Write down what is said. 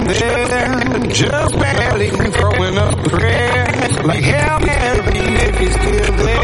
there, just barely throwing up a prayer. Like, Hail Mary, if you're still there.